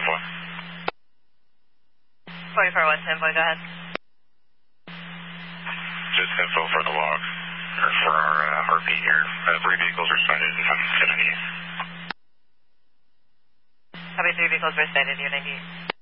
boy. 44110, boy, go ahead. Just info for the log, or for our heartbeat here. 3 vehicles are sighted in 70 east. Copy, 3 vehicles were sighted, U90.